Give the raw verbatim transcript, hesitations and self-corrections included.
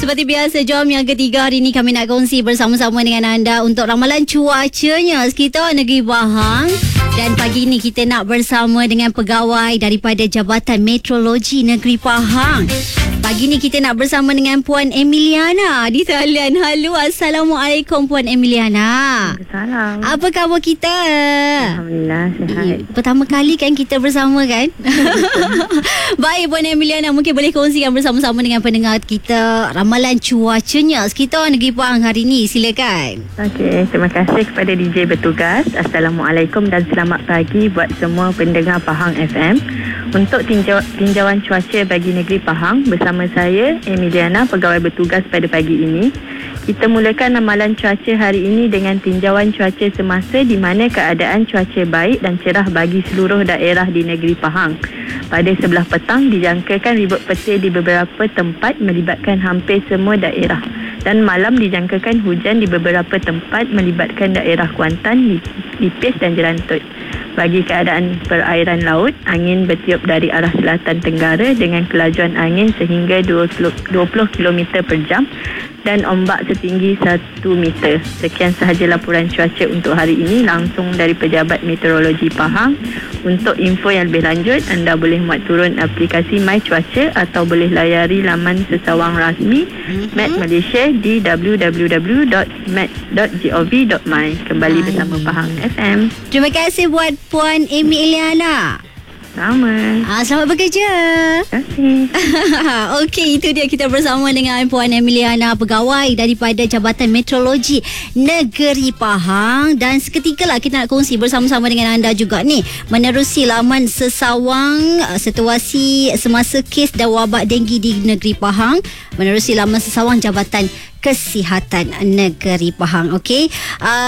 seperti biasa, jom yang ketiga hari ni kami nak kongsi bersama-sama dengan anda untuk ramalan cuacanya sekitar negeri Pahang. Dan pagi ni kita nak bersama dengan pegawai daripada Jabatan Meteorologi Negeri Pahang. Pagi ni kita nak bersama dengan Puan Emiliana di talian. Halo, Assalamualaikum Puan Emiliana. Salam. Apa khabar kita? Alhamdulillah, sihat. Pertama kali kan kita bersama kan? Baik Puan Emiliana, mungkin boleh kongsikan bersama-sama dengan pendengar kita ramalan cuacanya sekitar negeri Pahang hari ni. Silakan. Okey, terima kasih kepada D J bertugas. Assalamualaikum dan selamat pagi buat semua pendengar Pahang F M. Untuk tinjau, tinjauan cuaca bagi negeri Pahang bersama saya Emiliana, pegawai bertugas pada pagi ini. Kita mulakan ramalan cuaca hari ini dengan tinjauan cuaca semasa di mana keadaan cuaca baik dan cerah bagi seluruh daerah di negeri Pahang. Pada sebelah petang dijangkakan ribut petir di beberapa tempat melibatkan hampir semua daerah. Dan malam dijangkakan hujan di beberapa tempat melibatkan daerah Kuantan, Lipis dan Jerantut. Bagi keadaan perairan laut, angin bertiup dari arah selatan tenggara dengan kelajuan angin sehingga dua puluh kilometer per jam dan ombak setinggi satu meter. Sekian sahaja laporan cuaca untuk hari ini langsung dari Pejabat Meteorologi Pahang. Untuk info yang lebih lanjut, anda boleh muat turun aplikasi My Cuaca atau boleh layari laman sesawang rasmi mm-hmm. Met Malaysia di w w w dot met dot gov dot my. Kembali Hai. bersama Pahang F M. Terima kasih buat Puan Emiliana. Sama. Ah, selamat bekerja. Terima kasih. Okey, itu dia kita bersama dengan Puan Emiliana, pegawai daripada Jabatan Meteorologi Negeri Pahang. Dan seketika lah kita nak kongsi bersama-sama dengan anda juga ni, menerusi laman sesawang situasi semasa kes dan wabak denggi di Negeri Pahang, menerusi laman sesawang Jabatan Kesihatan Negeri Pahang. Okey. Uh,